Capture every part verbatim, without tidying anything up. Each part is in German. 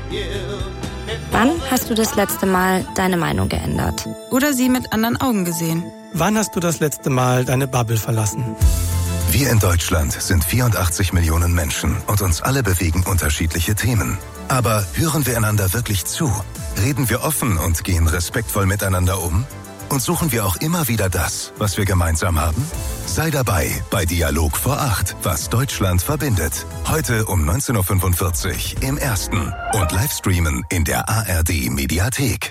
Wann hast du das letzte Mal deine Meinung geändert? Oder sie mit anderen Augen gesehen? Wann hast du das letzte Mal deine Bubble verlassen? Wir in Deutschland sind vierundachtzig Millionen Menschen und uns alle bewegen unterschiedliche Themen. Aber hören wir einander wirklich zu? Reden wir offen und gehen respektvoll miteinander um? Und suchen wir auch immer wieder das, was wir gemeinsam haben? Sei dabei bei Dialog vor acht, was Deutschland verbindet. Heute um neunzehn Uhr fünfundvierzig im Ersten und Livestreamen in der A R D Mediathek.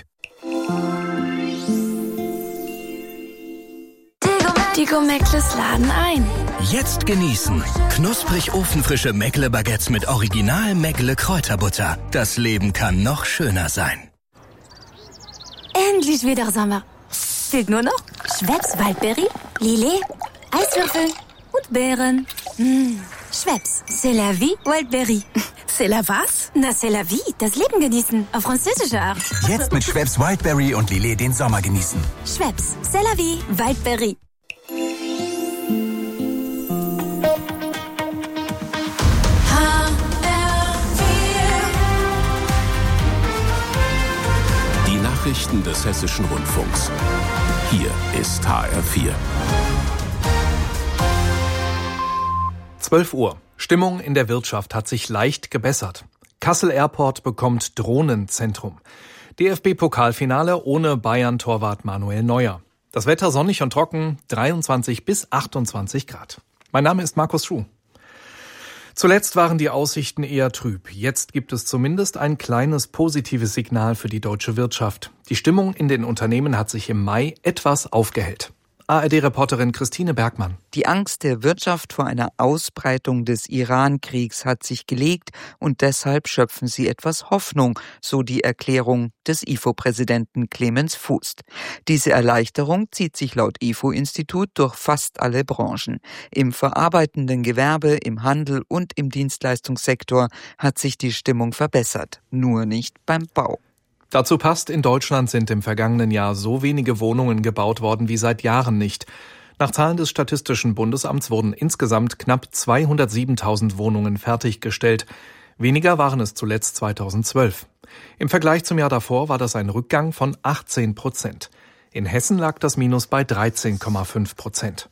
Digo Meckles laden ein. Jetzt genießen. Knusprig ofenfrische Meckle-Baguettes mit Original Meckle-Kräuterbutter. Das Leben kann noch schöner sein. Endlich wieder Sommer. Fehlt nur noch Schweppes Waldberry, Lillet, Eiswürfel und Beeren. Mmh. Schweppes, c'est la vie, Waldberry. C'est la was? Na, c'est la vie, das Leben genießen, auf französische Art. Jetzt mit Schweppes Wildberry und Lillet den Sommer genießen. Schweppes, c'est la vie, Waldberry. Die Nachrichten des Hessischen Rundfunks. Hier ist H R vier. zwölf Uhr. Stimmung in der Wirtschaft hat sich leicht gebessert. Kassel Airport bekommt Drohnenzentrum. D F B-Pokalfinale ohne Bayern-Torwart Manuel Neuer. Das Wetter sonnig und trocken, dreiundzwanzig bis achtundzwanzig Grad. Mein Name ist Markus Schuh. Zuletzt waren die Aussichten eher trüb. Jetzt gibt es zumindest ein kleines positives Signal für die deutsche Wirtschaft. Die Stimmung in den Unternehmen hat sich im Mai etwas aufgehellt. A R D-Reporterin Christine Bergmann. Die Angst der Wirtschaft vor einer Ausbreitung des Iran-Kriegs hat sich gelegt und deshalb schöpfen sie etwas Hoffnung, so die Erklärung des I F O-Präsidenten Clemens Fuß. Diese Erleichterung zieht sich laut I F O-Institut durch fast alle Branchen. Im verarbeitenden Gewerbe, im Handel und im Dienstleistungssektor hat sich die Stimmung verbessert, nur nicht beim Bau. Dazu passt, in Deutschland sind im vergangenen Jahr so wenige Wohnungen gebaut worden wie seit Jahren nicht. Nach Zahlen des Statistischen Bundesamts wurden insgesamt knapp zweihundertsiebentausend Wohnungen fertiggestellt. Weniger waren es zuletzt zweitausendzwölf. Im Vergleich zum Jahr davor war das ein Rückgang von achtzehn Prozent. In Hessen lag das Minus bei dreizehn Komma fünf Prozent.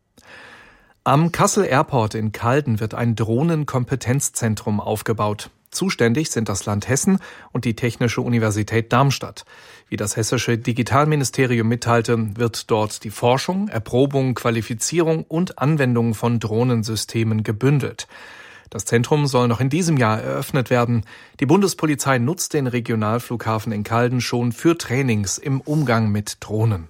Am Kassel Airport in Calden wird ein Drohnenkompetenzzentrum aufgebaut. Zuständig sind das Land Hessen und die Technische Universität Darmstadt. Wie das hessische Digitalministerium mitteilte, wird dort die Forschung, Erprobung, Qualifizierung und Anwendung von Drohnensystemen gebündelt. Das Zentrum soll noch in diesem Jahr eröffnet werden. Die Bundespolizei nutzt den Regionalflughafen in Calden schon für Trainings im Umgang mit Drohnen.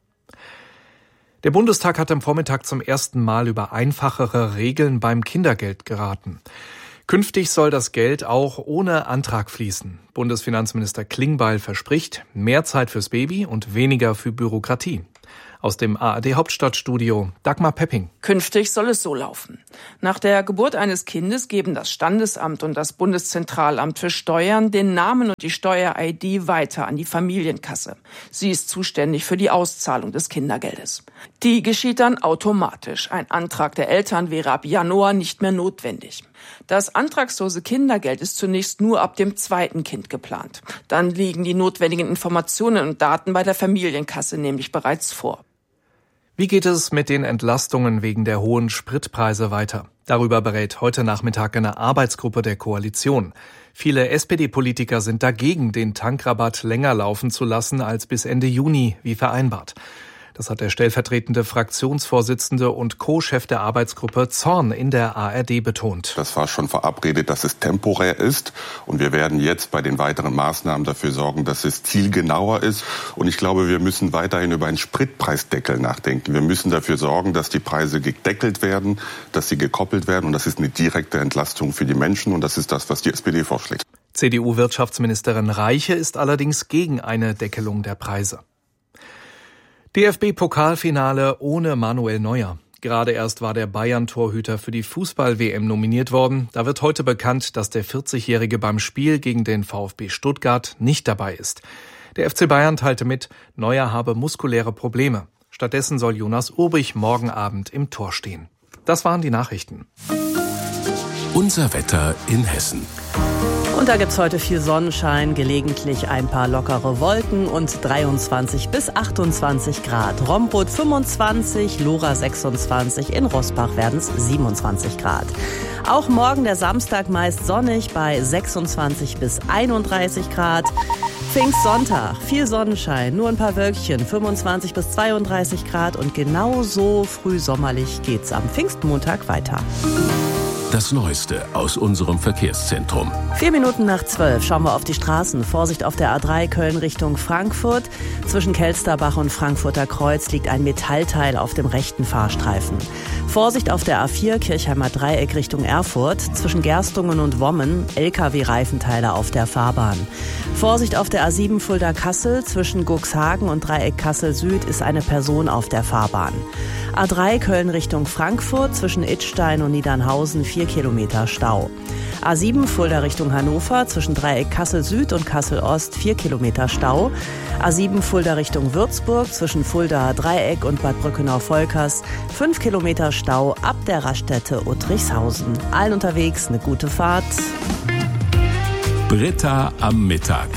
Der Bundestag hat am Vormittag zum ersten Mal über einfachere Regeln beim Kindergeld geraten. Künftig soll das Geld auch ohne Antrag fließen. Bundesfinanzminister Klingbeil verspricht mehr Zeit fürs Baby und weniger für Bürokratie. Aus dem A R D-Hauptstadtstudio Dagmar Pepping. Künftig soll es so laufen. Nach der Geburt eines Kindes geben das Standesamt und das Bundeszentralamt für Steuern den Namen und die Steuer-I D weiter an die Familienkasse. Sie ist zuständig für die Auszahlung des Kindergeldes. Die geschieht dann automatisch. Ein Antrag der Eltern wäre ab Januar nicht mehr notwendig. Das antragslose Kindergeld ist zunächst nur ab dem zweiten Kind geplant. Dann liegen die notwendigen Informationen und Daten bei der Familienkasse nämlich bereits vor. Wie geht es mit den Entlastungen wegen der hohen Spritpreise weiter? Darüber berät heute Nachmittag eine Arbeitsgruppe der Koalition. Viele S P D-Politiker sind dagegen, den Tankrabatt länger laufen zu lassen als bis Ende Juni, wie vereinbart. Das hat der stellvertretende Fraktionsvorsitzende und Co-Chef der Arbeitsgruppe Zorn in der A R D betont. Das war schon verabredet, dass es temporär ist. Und wir werden jetzt bei den weiteren Maßnahmen dafür sorgen, dass es zielgenauer ist. Und ich glaube, wir müssen weiterhin über einen Spritpreisdeckel nachdenken. Wir müssen dafür sorgen, dass die Preise gedeckelt werden, dass sie gekoppelt werden. Und das ist eine direkte Entlastung für die Menschen. Und das ist das, was die S P D vorschlägt. C D U-Wirtschaftsministerin Reiche ist allerdings gegen eine Deckelung der Preise. D F B-Pokalfinale ohne Manuel Neuer. Gerade erst war der Bayern-Torhüter für die Fußball-W M nominiert worden. Da wird heute bekannt, dass der vierzigjährige beim Spiel gegen den VfB Stuttgart nicht dabei ist. Der F C Bayern teilte mit, Neuer habe muskuläre Probleme. Stattdessen soll Jonas Urbich morgen Abend im Tor stehen. Das waren die Nachrichten. Unser Wetter in Hessen. Und da gibt's heute viel Sonnenschein, gelegentlich ein paar lockere Wolken und dreiundzwanzig bis achtundzwanzig Grad. Romputh fünfundzwanzig, Lora sechsundzwanzig, in Roßbach werden's siebenundzwanzig Grad. Auch morgen der Samstag meist sonnig bei sechsundzwanzig bis einunddreißig Grad. Pfingstsonntag, viel Sonnenschein, nur ein paar Wölkchen, fünfundzwanzig bis zweiunddreißig Grad und genauso früh sommerlich geht's am Pfingstmontag weiter. Das Neueste aus unserem Verkehrszentrum. Vier Minuten nach zwölf schauen wir auf die Straßen. Vorsicht auf der A drei Köln Richtung Frankfurt. Zwischen Kelsterbach und Frankfurter Kreuz liegt ein Metallteil auf dem rechten Fahrstreifen. Vorsicht auf der A vier Kirchheimer Dreieck Richtung Erfurt. Zwischen Gerstungen und Wommen L K W-Reifenteile auf der Fahrbahn. Vorsicht auf der A sieben Fulda-Kassel. Zwischen Guxhagen und Dreieck Kassel Süd ist eine Person auf der Fahrbahn. A drei Köln Richtung Frankfurt. Zwischen Idstein und Niedernhausen vier Kilometer Stau. A sieben Fulda Richtung Hannover, zwischen Dreieck Kassel Süd und Kassel Ost vier Kilometer Stau. A sieben Fulda Richtung Würzburg, zwischen Fulda Dreieck und Bad Brückenau-Volkers fünf Kilometer Stau ab der Raststätte Uttrichshausen. Allen unterwegs eine gute Fahrt. Britta am Mittag.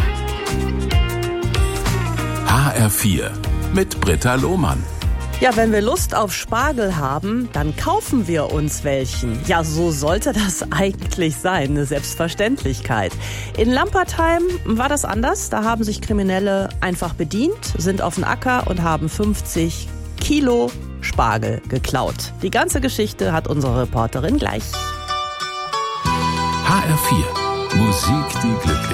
H R vier mit Britta Lohmann. Ja, wenn wir Lust auf Spargel haben, dann kaufen wir uns welchen. Ja, so sollte das eigentlich sein, eine Selbstverständlichkeit. In Lampertheim war das anders. Da haben sich Kriminelle einfach bedient, sind auf den Acker und haben fünfzig Kilo Spargel geklaut. Die ganze Geschichte hat unsere Reporterin gleich. H R vier. Musik, die glücklich